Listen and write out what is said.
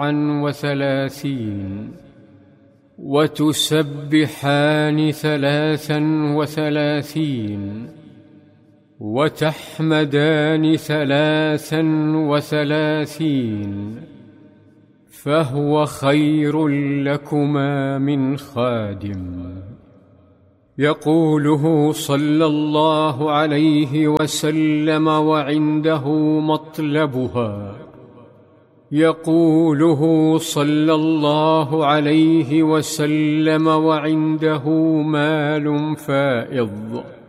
وثلاثين، وتسبحان 33، وتحمدان 33، فهو خير لكما من خادم. يقوله صلى الله عليه وسلم وعنده مطلبها، يقوله صلى الله عليه وسلم وعنده مال فائض.